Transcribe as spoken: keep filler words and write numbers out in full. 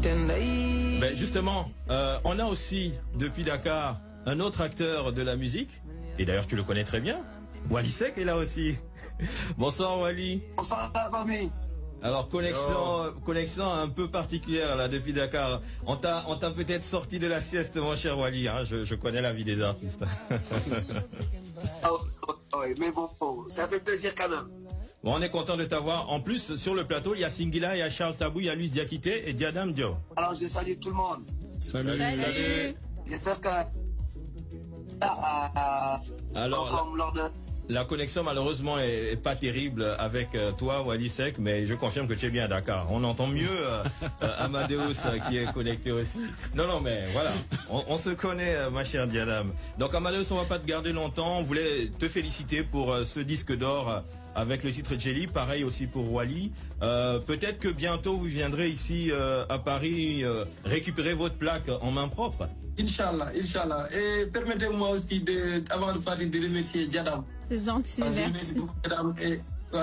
Ben justement, euh, on a aussi, depuis Dakar, un autre acteur de la musique, et d'ailleurs tu le connais très bien, Wally Seck est là aussi. Bonsoir Wally. Bonsoir la famille. Alors connexion, connexion un peu particulière là depuis Dakar. On t'a, on t'a peut-être sorti de la sieste, mon cher Wally. Hein, je, je connais la vie des artistes. Oh, oh, oh, mais bon, bon, ça fait plaisir quand même. Bon, on est content de t'avoir. En plus, sur le plateau, il y a Singila, il y a Charles Tabou, il y a Luis Diakité et Diadam Dio. Alors je salue tout le monde. Salut. Salut. Salut. J'espère que ah, ah, Alors, comme lors de la connexion malheureusement est, est pas terrible avec euh, toi, Wally Seck, mais je confirme que tu es bien à Dakar. On entend mieux euh, euh, Amadeus euh, qui est connecté aussi. Non, non, mais voilà, on, on se connaît, euh, ma chère Diadam. Donc Amadeus, on va pas te garder longtemps. On voulait te féliciter pour euh, ce disque d'or euh, avec le titre Jelly. Pareil aussi pour Wally. Euh, peut-être que bientôt vous viendrez ici euh, à Paris euh, récupérer votre plaque en main propre. Inch'Allah, Inch'Allah. Et permettez-moi aussi, de, avant de partir, de remercier Diadam. C'est gentil, Je merci. remercie beaucoup Diadam et